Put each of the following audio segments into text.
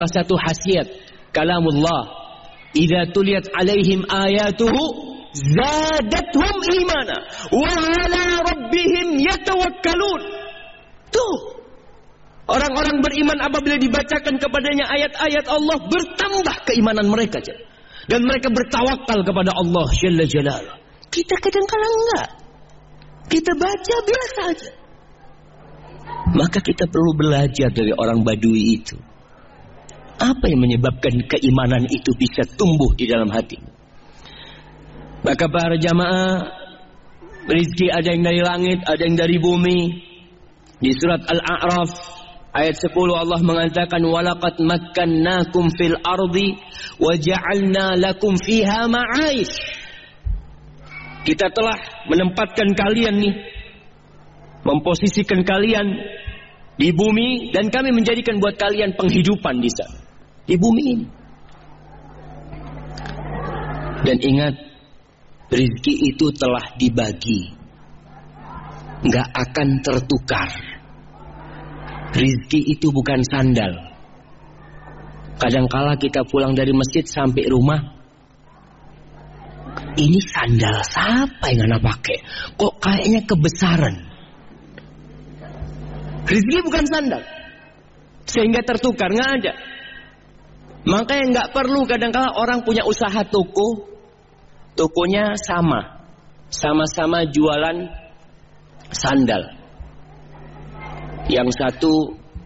satu khasiat kalamullah, idza tuliyat alaihim ayatuhu zadatuhum imana wa ala rabbihim yatawakkalun. Tuh, orang-orang beriman apabila dibacakan kepadanya ayat-ayat Allah, bertambah keimanan mereka, dan mereka bertawakal kepada Allah Jalla Jalaluh. Kita kadang-kadang enggak. Kita baca biasa aja. Maka kita perlu belajar dari orang Badui itu. Apa yang menyebabkan keimanan itu bisa tumbuh di dalam hati? Maka para jamaah, rezeki ada yang dari langit, ada yang dari bumi. Di surat Al-A'raf ayat 10 Allah mengatakan, walaqad makkannakum fil ardi wa ja'alna lakum fiha ma'aish. Kita telah menempatkan kalian nih, memposisikan kalian di bumi, dan kami menjadikan buat kalian penghidupan di sana, di bumi ini. Dan ingat, rezeki itu telah dibagi, nggak akan tertukar. Rezeki itu bukan sandal. Kadangkala kita pulang dari masjid sampai rumah, ini sandal siapa yang anak pakai? Kok kayaknya kebesaran? Rezeki bukan sandal, sehingga tertukar, nggak ada. Makanya nggak perlu kadangkala orang punya usaha toko, tokonya sama-sama jualan sandal. Yang satu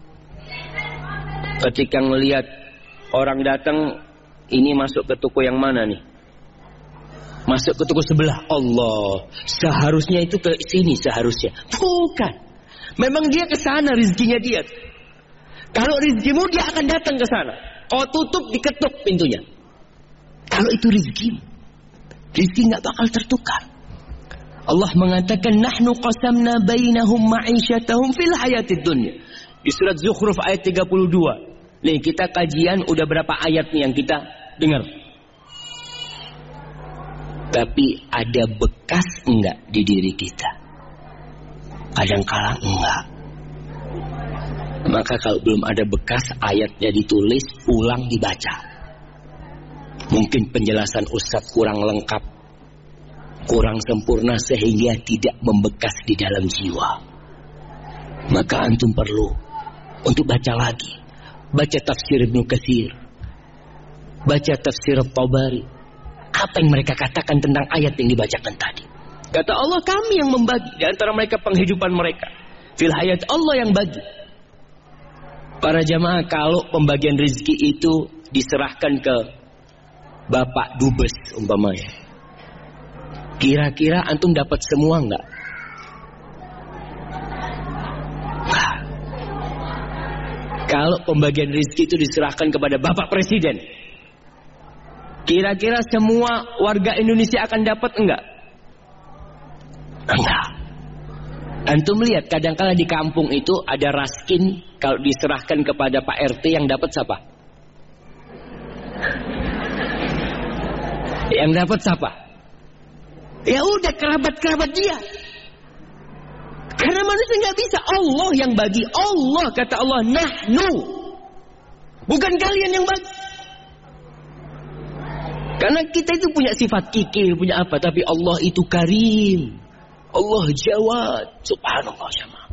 ketika ngelihat orang datang, ini masuk ke toko yang mana nih? Masuk ke toko sebelah. Allah, seharusnya itu ke sini seharusnya. Bukan. Memang dia ke sana rezekinya dia. Kalau rezekimu dia akan datang ke sana. Kau tutup, diketuk pintunya. Kalau itu rezekimu, rezeki nggak bakal tertukar. Allah mengatakan, nahnu qasamna bainahum ma'isyatahum fil hayatid dunya. Di surat Zukhruf ayat 32. Nih, kita kajian udah berapa ayat nih yang kita dengar. Tapi ada bekas enggak di diri kita? Kadang-kala enggak. Maka kalau belum ada bekas, ayatnya ditulis, ulang dibaca. Mungkin penjelasan Ustadz kurang lengkap, kurang sempurna, sehingga tidak membekas di dalam jiwa. Maka antum perlu untuk baca lagi. Baca tafsir Ibnu Katsir, baca tafsir At-Tabari. Apa yang mereka katakan tentang ayat yang dibacakan tadi? Kata Allah, kami yang membagi di antara mereka penghidupan mereka. Fil hayat, Allah yang bagi. Para jamaah, kalau pembagian rezeki itu diserahkan ke Bapak Dubes umpamanya, kira-kira antum dapat semua enggak? Nah, kalau pembagian rezeki itu diserahkan kepada Bapak Presiden, kira-kira semua warga Indonesia akan dapat enggak? Enggak. Antum lihat kadang-kala di kampung itu ada raskin, kalau diserahkan kepada Pak RT yang dapat siapa? Yang dapat siapa? Ya udah, kerabat-kerabat dia. Karena manusia nggak bisa. Allah yang bagi. Allah, kata Allah, nahnu. Bukan kalian yang bagi. Karena kita itu punya sifat kikir, punya apa. Tapi Allah itu karim. Allah Jawad. Subhanallah.